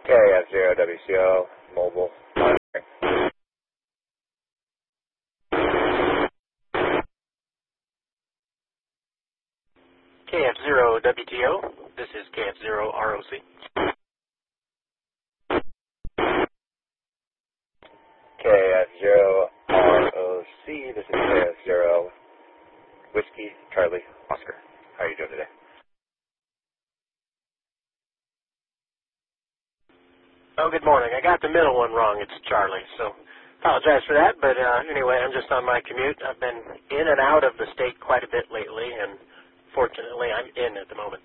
KF0WCO, mobile. KF0WTO, this is KF0ROC. KF0ROC, this is KF0 Whiskey Charlie Oscar. How are you doing today? Oh, good morning. I got the middle one wrong. It's Charlie, so apologize for that. But anyway, I'm just on my commute. I've been in and out of the state quite a bit lately, and fortunately, I'm in at the moment.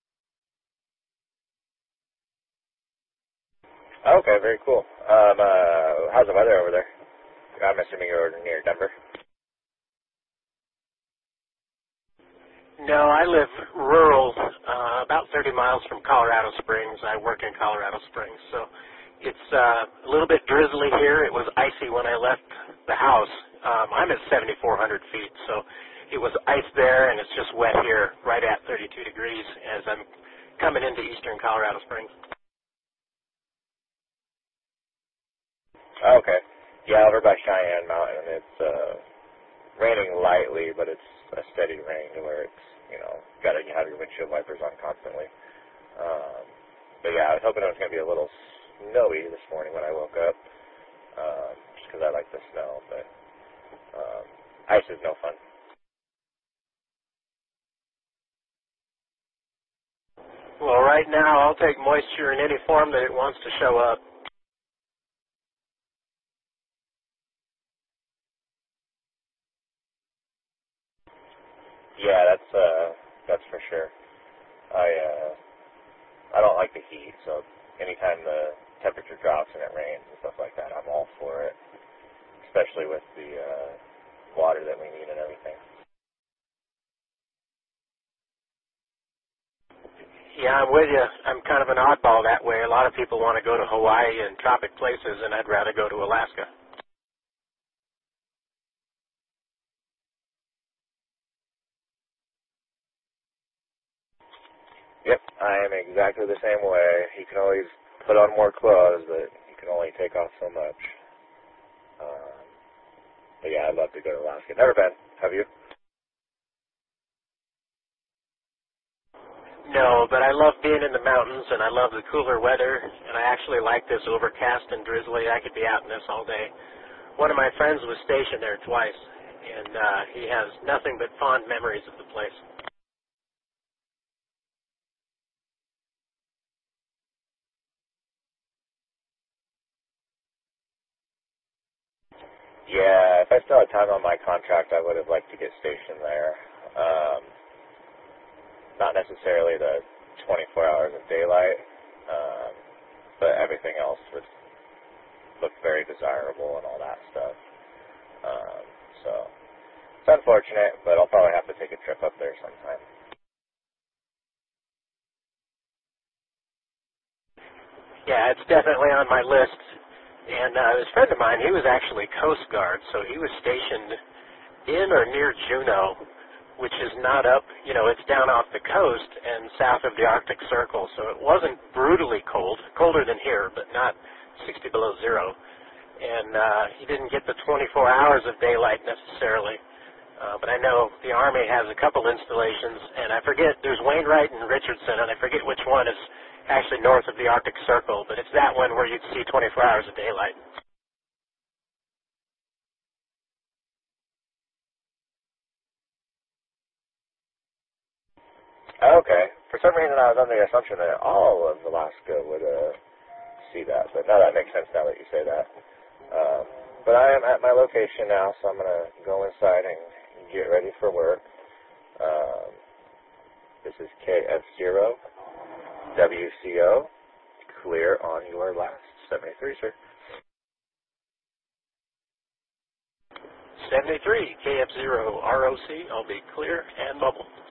Okay, very cool. How's the weather over there? I'm assuming you're near Denver. No, I live rural, about 30 miles from Colorado Springs. I work in Colorado Springs, so it's a little bit drizzly here. It was icy when I left the house. I'm at 7,400 feet, so it was ice there, and it's just wet here, right at 32 degrees as I'm coming into eastern Colorado Springs. Okay. Yeah, over by Cheyenne Mountain, it's raining lightly, but it's a steady rain to where it's, got to have your windshield wipers on constantly. But yeah, I was hoping it was going to be a little snowy this morning when I woke up, just because I like the snow, but ice is no fun. Well, right now, I'll take moisture in any form that it wants to show up. Yeah, that's for sure. I don't like the heat, so anytime the temperature drops and it rains and stuff like that, I'm all for it, especially with the water that we need and everything. Yeah, I'm with you. I'm kind of an oddball that way. A lot of people want to go to Hawaii and tropic places, and I'd rather go to Alaska. Yep, I am exactly the same way. You can always put on more clothes, but you can only take off so much. But yeah, I'd love to go to Alaska. Never been. Have you? No, but I love being in the mountains, and I love the cooler weather, and I actually like this overcast and drizzly. I could be out in this all day. One of my friends was stationed there twice, and he has nothing but fond memories of the place. Yeah, if I still had time on my contract, I would have liked to get stationed there. Not necessarily the 24 hours of daylight, but everything else would look very desirable and all that stuff. So it's unfortunate, but I'll probably have to take a trip up there sometime. Yeah, it's definitely on my list. And this friend of mine, he was actually Coast Guard, so he was stationed in or near Juneau, which is not up, it's down off the coast and south of the Arctic Circle, so it wasn't brutally cold, colder than here, but not 60 below zero. And he didn't get the 24 hours of daylight necessarily, but I know the Army has a couple installations, and I forget, there's Wainwright and Richardson, and I forget which one is actually north of the Arctic Circle, but it's that one where you'd see 24 hours of daylight. Okay. For some reason, I was under the assumption that all of Alaska would see that, but now that makes sense now that you say that. But I am at my location now, so I'm going to go inside and get ready for work. This is KF0 WCO. Clear on your last 73, sir. 73, KF0 ROC, I'll be clear and mobile.